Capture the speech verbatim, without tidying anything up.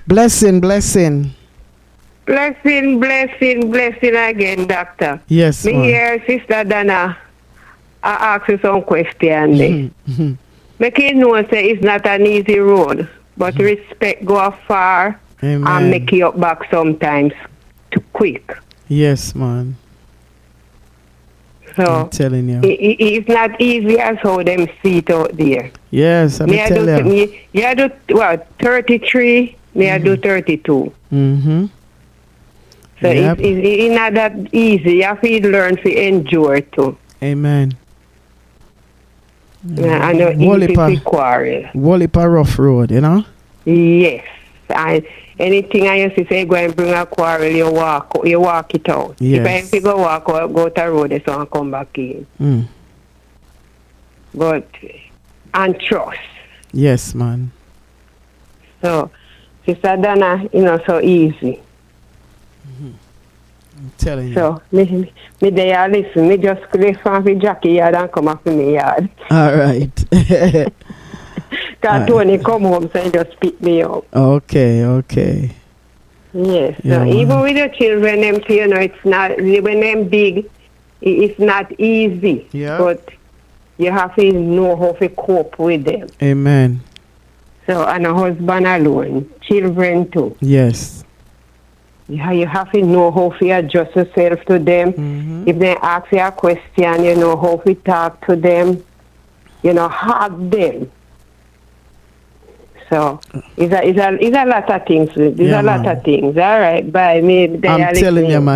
Blessing, blessing. Blessing, blessing, blessing again, doctor. Yes, Me man. hear Sister Dana, I ask you some question there. Mm-hmm. Make you know say it's not an easy road, but mm-hmm. respect go far. Amen. And make you up back sometimes too quick. Yes, man. So I'm telling you. It, it, it's not easy as how them see it out there. Yes, I'm telling you. Me, you do, well, thirty-three, me mm-hmm. I do thirty-two. Mm-hmm. So yep. it's, it's, it's not that easy. You have to learn to endure too. Amen. Yeah, I know easy to quarrel. Wallipa rough road, you know? Yes. I, anything I used to say, go and bring a quarrel, you walk, you walk it out. Yes. If I have to go walk out, go to the road, so I come back in. Mm. But, and trust. Yes, man. So, Sister Dana, you know, so easy. Mm-hmm. I'm telling you. So, me, me there, listen, me just leave from the Jackie yard and come up to me yard. All right. Because Tony come home, so he just pick me up. Okay, okay. Yes. Yeah, so even with the children, them, you know, it's not, when them big, it's not easy. Yeah. But you have to know how to cope with them. Amen. So, and a husband alone, children too. Yes. Yeah, you have to know how to adjust yourself to them. Mm-hmm. If they ask you a question, you know how to talk to them. You know, hug them. So it's a, it's a, it's a lot of things. It's yeah, a lot man. of things. All right, bye. Me, I'm telling you, man.